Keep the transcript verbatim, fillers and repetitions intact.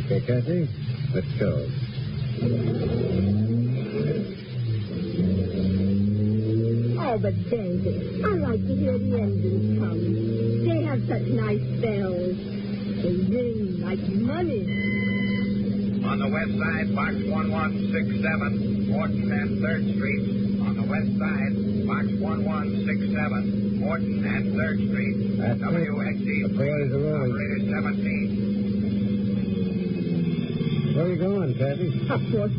Okay, Kathy, let's go. Oh, but David, I like to hear the engines come. They have such nice bells. They ring like money. On the west side, box one one six seven, Morton and third Street. On the west side, box one one six seven, Morton and third Street. That's W X E it. The boys are rolling. Operator seventeen. Where are you going, Kathy? Of course.